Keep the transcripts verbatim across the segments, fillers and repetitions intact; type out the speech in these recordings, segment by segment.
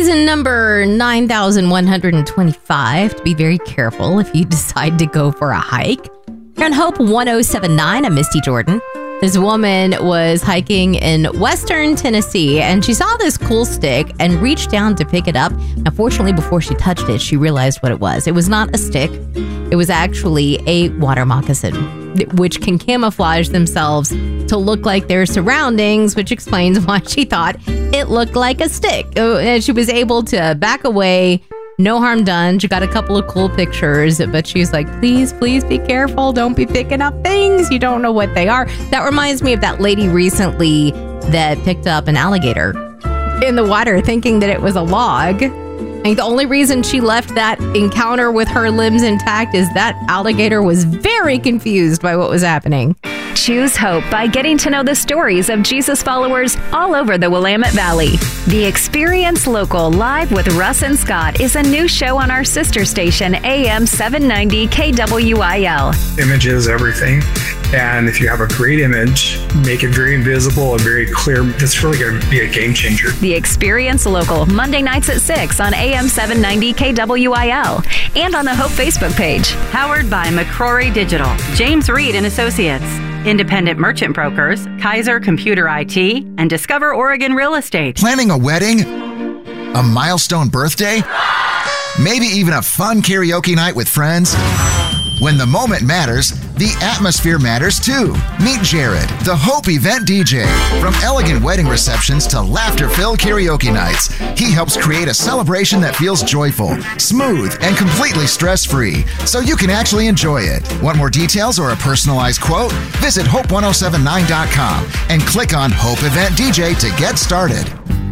reason number nine thousand one hundred twenty-five to be very careful if you decide to go for a hike. You're on Hope one oh seven point nine. I'm Misty Jordan. This woman was hiking in western Tennessee, and she saw this cool stick and reached down to pick it up. Unfortunately, before she touched it, she realized what it was. It was not a stick. It was actually a water moccasin, which can camouflage themselves to look like their surroundings, which explains why she thought it looked like a stick. And she was able to back away. No harm done. She got a couple of cool pictures, but she's like, please, please be careful. Don't be picking up things. You don't know what they are. That reminds me of that lady recently that picked up an alligator in the water thinking that it was a log. I think the only reason she left that encounter with her limbs intact is that alligator was very confused by what was happening. Choose hope by getting to know the stories of Jesus followers all over the Willamette Valley. The Experience Local Live with Russ and Scott is a new show on our sister station, A M seven ninety K W I L. Image is everything. And if you have a great image, make it very visible and very clear. It's really going to be a game changer. The Experience Local, Monday nights at six on A M seven ninety K W I L and on the Hope Facebook page. Powered by McCrory Digital, James Reed and Associates, Independent Merchant Brokers, Kaiser Computer I T, and Discover Oregon Real Estate. Planning a wedding? A milestone birthday? Maybe even a fun karaoke night with friends? When the moment matters, the atmosphere matters too. Meet Jared, the Hope event D J. From elegant wedding receptions to laughter-filled karaoke nights, he helps create a celebration that feels joyful, smooth, and completely stress-free, so you can actually enjoy it. Want more details or a personalized quote? Visit hope ten seventy-nine dot com and click on Hope Event D J to get started.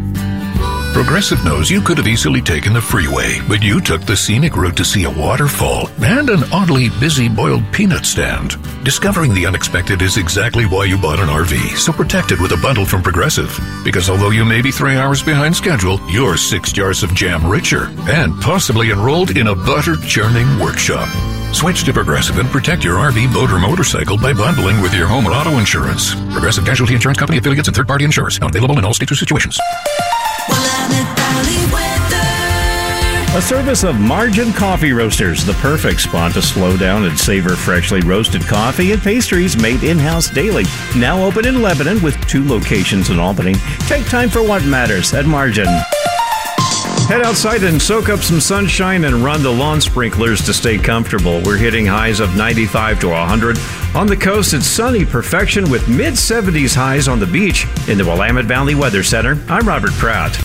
Progressive knows you could have easily taken the freeway, but you took the scenic route to see a waterfall and an oddly busy boiled peanut stand. Discovering the unexpected is exactly why you bought an R V, so protect it with a bundle from Progressive. Because although you may be three hours behind schedule, you're six jars of jam richer and possibly enrolled in a butter churning workshop. Switch to Progressive and protect your R V, boat, or motorcycle by bundling with your home or auto insurance. Progressive Casualty Insurance Company, affiliates, and third-party insurers. Not available in all states or situations. A service of Margin Coffee Roasters, the perfect spot to slow down and savor freshly roasted coffee and pastries made in-house daily. Now open in Lebanon with two locations in Albany. Take time for what matters at Margin. Head outside and soak up some sunshine and run the lawn sprinklers to stay comfortable. We're hitting highs of ninety-five to one hundred. On the coast, it's sunny perfection with mid-seventies highs on the beach. In the Willamette Valley Weather Center, I'm Robert Pratt.